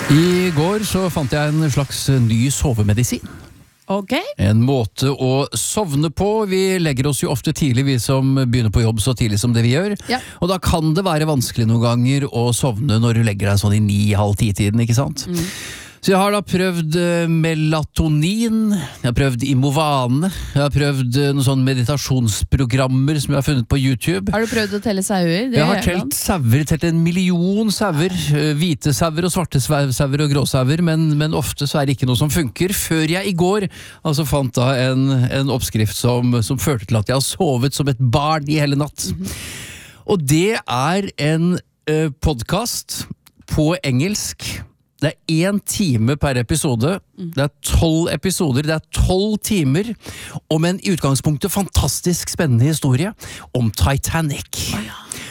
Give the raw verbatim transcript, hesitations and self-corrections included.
I går så fant jeg en slags ny sovemedisin. Ok. En måte å sovne på. Vi legger oss jo ofte tidlig, vi som begynner på jobb så tidlig som det vi gjør. Ja. Og da kan det være vanskelig noen ganger å sovne når du legger deg sånn i ni, halv ti-tiden, ikke sant? Mm. Så jeg har da prøvd eh, melatonin, jeg har prøvd Imovane, jeg har prøvd eh, noen sånne meditasjonsprogrammer som jeg har funnet på YouTube. Har du prøvd å telle sauer? Det Jeg har gjør telt man. sauer, telt en million sauer, eh, hvite sauer og svarte sau- sauer og grå sauer, men, men ofte så er det ikke noe som funker, før jeg i går altså fant da en, en oppskrift som, som førte til at jeg har sovet som et barn i hele natt. Mm-hmm. Og det er en eh, podcast på engelsk. Det er én time per episode, det er tolv episoder, det er tolv timer om en i utgangspunktet fantastisk spennende historie om Titanic.